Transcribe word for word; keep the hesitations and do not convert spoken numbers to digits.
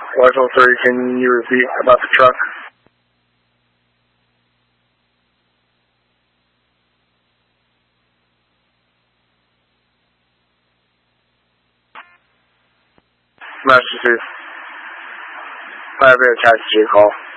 Local three, can you repeat about the truck? Master two. I have been attached to your call.